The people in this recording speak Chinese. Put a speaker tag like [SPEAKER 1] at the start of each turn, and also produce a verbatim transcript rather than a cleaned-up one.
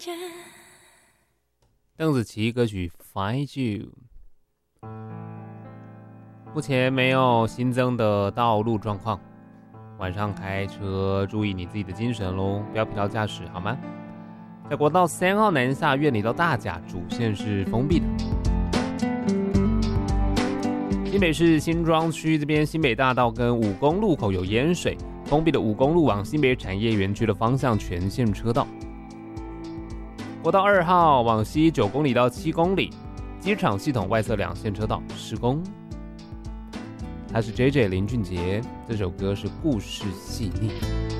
[SPEAKER 1] 邓紫棋歌曲 Find You。 目前没有新增的道路状况，晚上开车注意你自己的精神咯，不要疲劳驾驶好吗？在国道三号南下苑里到大甲主线是封闭的。新北市新庄区这边新北大道跟五公路口有淹水，封闭的五公路往新北产业园区的方向全线车道。国道二号往西九公里到七公里，机场系统外侧两线车道施工。他是 J J 林俊杰，这首歌是故事细腻。